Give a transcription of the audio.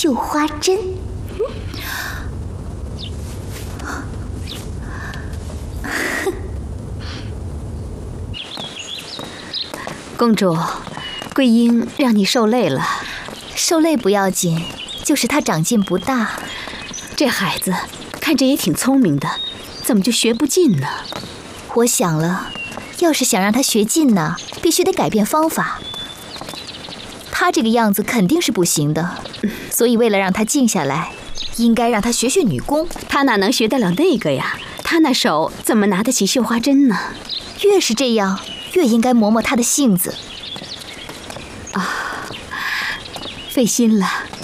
绣花针。 公主，桂英让你受累了。 受累不要紧，就是她长进不大。 这孩子看着也挺聪明的，怎么就学不进呢？ 我想了，要是想让她学进呢，必须得改变方法。她这个样子肯定是不行的，所以为了让她静下来，应该让她学学女工。 她哪能学得了那个呀？她那手怎么拿得起绣花针呢？ 越是这样，越应该磨磨她的性子。 啊，费心了。